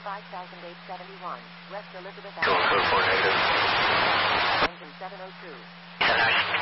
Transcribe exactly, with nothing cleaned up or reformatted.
five thousand eight hundred seventy-one, West Elizabeth Golf Avenue. four four negative.